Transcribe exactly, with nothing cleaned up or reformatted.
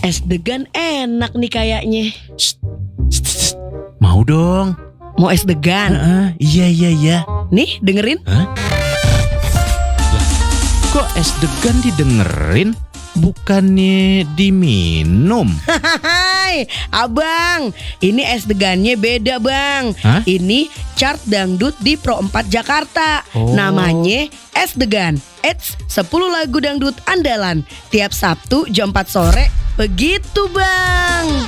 Es degan enak nih kayaknya. Shh, shh, shh. Mau dong. Mau es degan? Heeh, iya iya iya. Nih dengerin. Hah? Lah, kok es degan didengerin? Bukannya diminum? Hai, abang, ini es degannya beda bang. Hah? Ini chart dangdut di Pro empat Jakarta. Oh. Namanya es degan. Eits, sepuluh lagu dangdut andalan. Tiap Sabtu jam empat sore. Begitu bang.